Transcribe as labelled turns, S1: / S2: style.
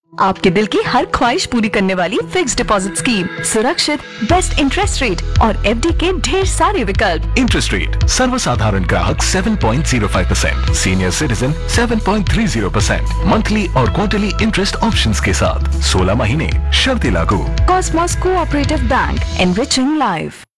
S1: आपके दिल की हर ख्वाहिश पूरी करने वाली फिक्स डिपॉजिट स्कीम, सुरक्षित, बेस्ट इंटरेस्ट रेट और एफडी के ढेर सारे विकल्प।
S2: इंटरेस्ट रेट सर्वसाधारण ग्राहक 7.05%, सीनियर सिटीजन 7.30%, मंथली और क्वार्टरली इंटरेस्ट ऑप्शंस के साथ 16 महीने, शर्तें लागू।
S1: Cosmos cooperative bank, enriching life.